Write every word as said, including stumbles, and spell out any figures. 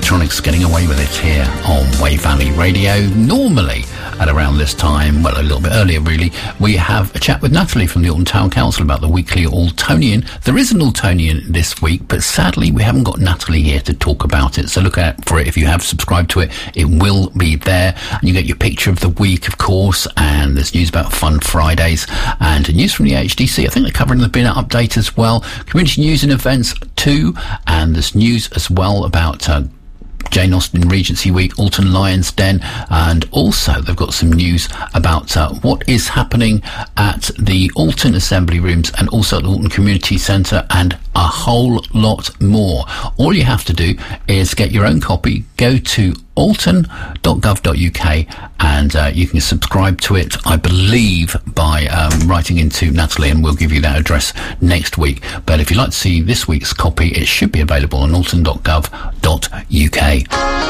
Electronics Getting Away With It here on Wave Valley Radio. Normally, at around this time, well, a little bit earlier really, we have a chat with Natalie from the Alton Town Council about the weekly Altonian. There is an Altonian this week, but sadly we haven't got Natalie here to talk about it, so look out for it. If you have subscribed to it, it will be there. And you get your picture of the week, of course, and there's news about Fun Fridays and news from the H D C. I think they're covering the Bin update as well. Community news and events too, and there's news as well about uh, Jane Austen Regency Week, Alton Lions Den, and also they've got some news about uh, what is happening at the Alton Assembly Rooms and also at the Alton Community Centre, and a whole lot more. All you have to do is get your own copy, go to alton dot gov dot U K, and uh, you can subscribe to it, I believe, by um, writing into Natalie, and we'll give you that address next week. But if you'd like to see this week's copy, it should be available on alton dot gov dot U K.